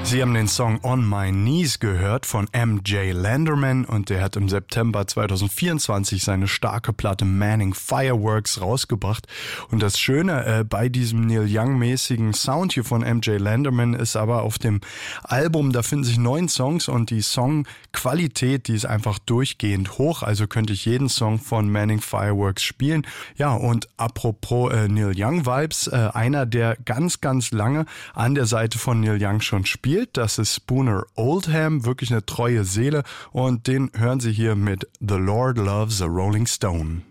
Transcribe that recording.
Sie haben den Song On My Knees gehört von MJ Landerman und der hat im September 2024 seine starke Platte Manning Fireworks rausgebracht. Und das Schöne bei diesem Neil Young-mäßigen Sound hier von MJ Landerman ist aber auf dem Album, da finden sich 9 Songs und die Songqualität, die ist einfach durchgehend hoch. Also könnte ich jeden Song von Manning Fireworks spielen. Ja, und apropos Neil Young-Vibes, einer, der ganz, ganz lange an der Seite von Neil Young schon spielt, das ist Spooner Oldham, wirklich eine treue Seele und den hören Sie hier mit The Lord Loves a Rolling Stone.